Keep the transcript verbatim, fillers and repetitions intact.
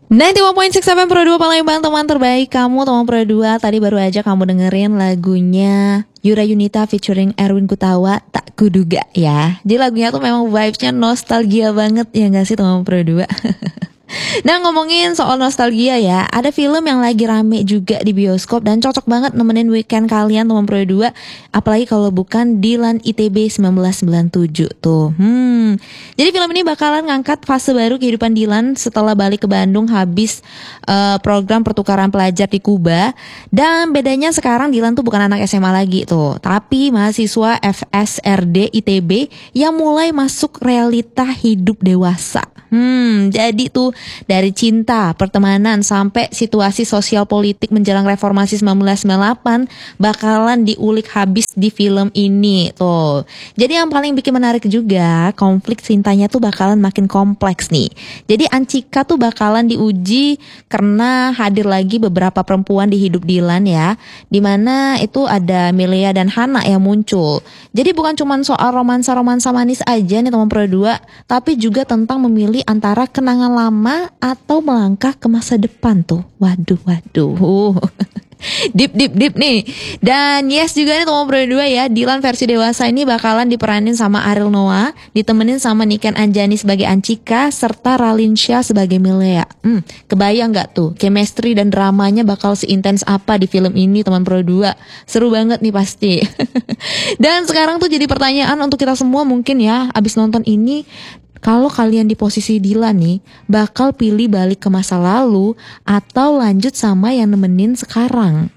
sembilan puluh satu titik enam Pro dua Palembang, teman terbaik kamu, teman Pro dua. Tadi baru aja kamu dengerin lagunya Yura Yunita featuring Erwin Gutawa, Tak Kuduga ya. Jadi lagunya tuh memang vibes-nya nostalgia banget ya gak sih teman Pro dua? Nah, ngomongin soal nostalgia ya, ada film yang lagi rame juga di bioskop dan cocok banget nemenin weekend kalian teman Pro dua. Apalagi kalau bukan Dilan I T B seribu sembilan ratus sembilan puluh tujuh tuh. Hmm. Jadi film ini bakalan ngangkat fase baru kehidupan Dilan setelah balik ke Bandung habis uh, program pertukaran pelajar di Kuba. Dan bedanya sekarang Dilan tuh bukan anak S M A lagi tuh, tapi mahasiswa F S R D I T B yang mulai masuk realita hidup dewasa. Hmm, jadi tuh dari cinta, pertemanan, sampai situasi sosial politik menjelang reformasi seribu sembilan ratus sembilan puluh delapan bakalan diulik habis di film ini tuh. Jadi yang paling bikin menarik juga, konflik cintanya tuh bakalan makin kompleks nih. Jadi Anchika tuh bakalan diuji karena hadir lagi beberapa perempuan di hidup Dilan ya, dimana itu ada Milea dan Hana yang muncul. Jadi bukan cuma soal romansa-romansa manis aja nih teman Pro dua, tapi juga tentang memilih antara kenangan lama atau melangkah ke masa depan tuh. Waduh, waduh. Deep, deep, deep nih. Dan yes juga nih teman Pro dua ya, Dilan versi dewasa ini bakalan diperanin sama Ariel Noah, ditemenin sama Niken Anjani sebagai Anchika, serta Ralinsyah sebagai Milea. Hmm, kebayang gak tuh chemistry dan dramanya bakal seintens apa di film ini teman Pro dua? Seru banget nih pasti. Dan sekarang tuh jadi pertanyaan untuk kita semua mungkin ya, abis nonton ini, kalau kalian di posisi Dilan nih, bakal pilih balik ke masa lalu atau lanjut sama yang nemenin sekarang?